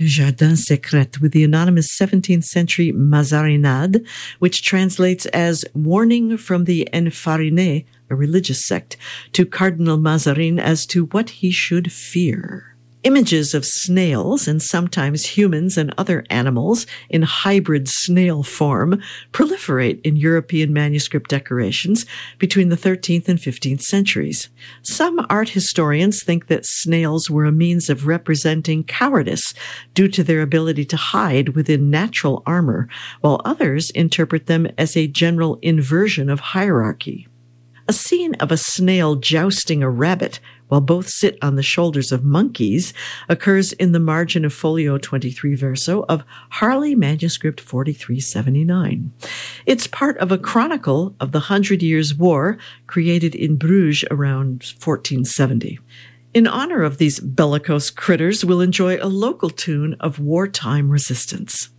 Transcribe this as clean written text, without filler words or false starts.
Le Jardin Secret with the anonymous 17th century Mazarinade, which translates as Warning from the Enfariné, a religious sect, to Cardinal Mazarin as to what he should fear. Images of snails and sometimes humans and other animals in hybrid snail form proliferate in European manuscript decorations between the 13th and 15th centuries. Some art historians think that snails were a means of representing cowardice due to their ability to hide within natural armor, while others interpret them as a general inversion of hierarchy. A scene of a snail jousting a rabbit while both sit on the shoulders of monkeys occurs in the margin of Folio 23 verso of Harley Manuscript 4379. It's part of a chronicle of the 100 Years' War created in Bruges around 1470. In honor of these bellicose critters, we'll enjoy a local tune of wartime resistance.